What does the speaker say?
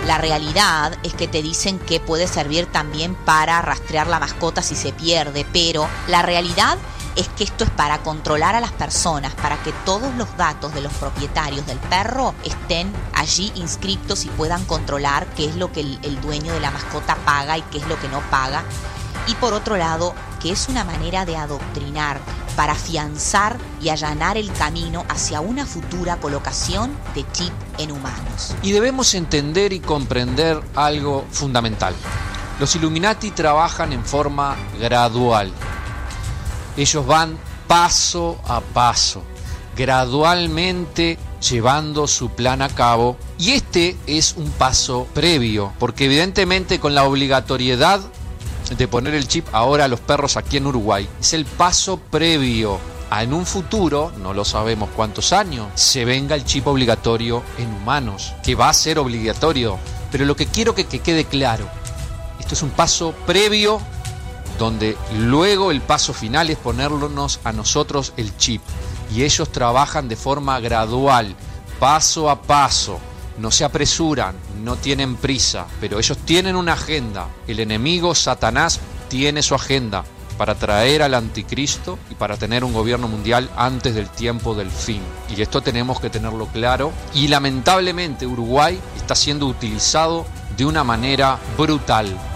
La realidad es que te dicen que puede servir también para rastrear la mascota si se pierde, pero la realidad es que esto es para controlar a las personas, para que todos los datos de los propietarios del perro estén allí inscritos y puedan controlar qué es lo que el dueño de la mascota paga y qué es lo que no paga. Y por otro lado, que es una manera de adoctrinar para afianzar y allanar el camino hacia una futura colocación de chip en humanos. Y debemos entender y comprender algo fundamental. Los Illuminati trabajan en forma gradual. Ellos van paso a paso, gradualmente llevando su plan a cabo. Y este es un paso previo, porque evidentemente con la obligatoriedad de poner el chip ahora a los perros aquí en Uruguay, es el paso previo a en un futuro, no lo sabemos cuántos años, se venga el chip obligatorio en humanos, que va a ser obligatorio. Pero lo que quiero que quede claro, esto es un paso previo donde luego el paso final es ponernos a nosotros el chip. Y ellos trabajan de forma gradual, paso a paso, no se apresuran, no tienen prisa, pero ellos tienen una agenda. El enemigo Satanás tiene su agenda para traer al anticristo y para tener un gobierno mundial antes del tiempo del fin. Y esto tenemos que tenerlo claro. Y lamentablemente Uruguay está siendo utilizado de una manera brutal.